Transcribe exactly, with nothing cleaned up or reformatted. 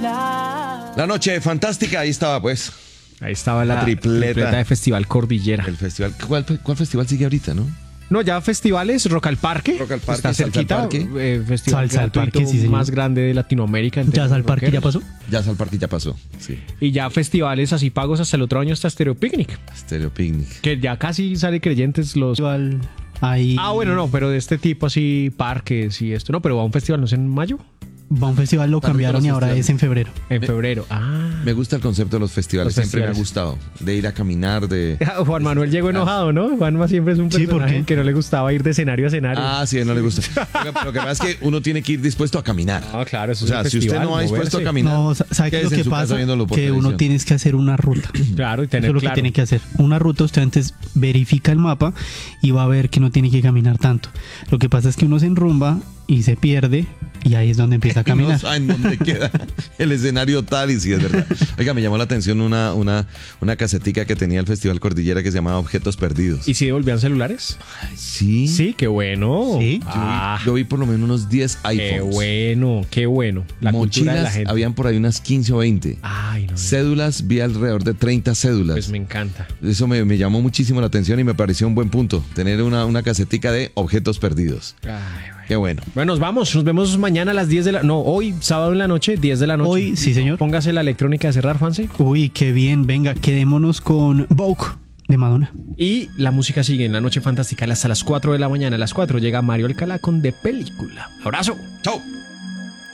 La noche fantástica, ahí estaba pues. Ahí estaba la, La tripleta. tripleta de Festival Cordillera. El festival. ¿Cuál, cuál festival sigue ahorita, no? No, ya festivales, Rock al Parque. Rock al Parque, está Salsa al cerquita. Parque. Eh, festival Salsa al gratuito Parque, sí, señor. más grande de Latinoamérica. en ¿Ya términos al parque ya rockeros. pasó? Ya al parque ya pasó. Sí. Y ya festivales así pagos hasta el otro año hasta Stereo Picnic. Stereo Picnic. Que ya casi sale creyentes los... Igual ahí Ah, bueno, no, pero de este tipo así, parques y esto. No, pero va a un festival, no sé, en mayo. va a un festival, lo Está rico cambiaron los y ahora festivales. es en febrero. En Me- febrero. Ah. Me gusta el concepto de los festivales. Los Siempre festivales. me ha gustado. De ir a caminar, de. Juan Manuel llegó enojado, ¿no? Juanma siempre es un Sí, ¿por personaje qué? que no le gustaba ir de escenario a escenario. Ah, sí, a él no le gusta. Lo que- Lo que pasa es que uno tiene que ir dispuesto a caminar. No, claro, eso O sea, es un si usted festival, no va dispuesto a moverse. caminar. No, sa- ¿sabe qué es lo quédese en que su casa pasa? viéndolo por Que uno televisión. tienes que hacer una ruta. Claro, y Eso tener es lo que claro. tiene que hacer. Una ruta, usted antes verifica el mapa y va a ver que no tiene que caminar tanto. Lo que pasa es que uno se enrumba y se pierde y ahí es donde empieza a Y no caminar. saben dónde queda el escenario tal y sí es verdad. Oiga, me llamó la atención una, una, una casetica que tenía el Festival Cordillera que se llamaba Objetos Perdidos. ¿Y si devolvían celulares? Sí. Sí, qué bueno. Sí. Yo, Ah, vi, yo vi por lo menos unos diez qué iPhones. bueno, qué bueno. La cultura de la Mochilas, gente. habían por ahí unas quince o veinte. Ay, no. Cédulas, vi alrededor de treinta cédulas. Pues me encanta. Eso me, me llamó muchísimo la atención y me pareció un buen punto. Tener una, una casetica de objetos perdidos. Ay, bueno. Qué bueno. Bueno, nos vamos. Nos vemos mañana a las diez de la... No, hoy, sábado en la noche, diez de la noche. Hoy, sí, señor. Póngase la electrónica de cerrar, Juanse. Uy, qué bien. Venga, quedémonos con Vogue de Madonna. Y la música sigue en la noche fantástica hasta las cuatro de la mañana. A las cuatro llega Mario Alcalá con De Película. Abrazo. Chao.